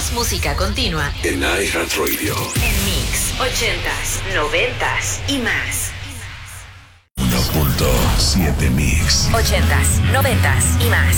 Más música continua en iHeartRadio. En Mix 80s, 90s y más. 1.7 Mix. 80s, 90s y más.